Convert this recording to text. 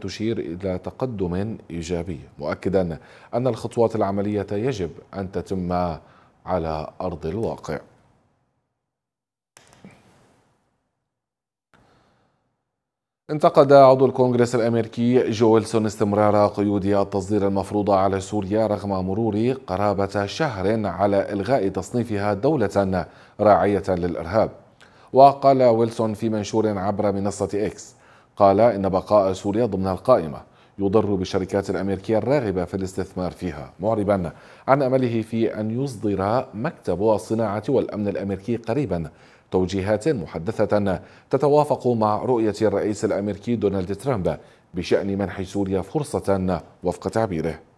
تشير إلى تقدم إيجابي، مؤكدا أن الخطوات العملية يجب أن تتم على أرض الواقع. انتقد عضو الكونغرس الأمريكي جو ويلسون استمرار قيود التصدير المفروضة على سوريا رغم مرور قرابة شهر على إلغاء تصنيفها دولة راعية للإرهاب. وقال ويلسون في منشور عبر منصة إكس، قال إن بقاء سوريا ضمن القائمة يضر بالشركات الأمريكية الراغبة في الاستثمار فيها، معربا عن أمله في أن يصدر مكتب الصناعة والأمن الأمريكي قريبا توجيهات محدثة تتوافق مع رؤية الرئيس الأمريكي دونالد ترامب بشأن منح سوريا فرصة وفق تعبيره.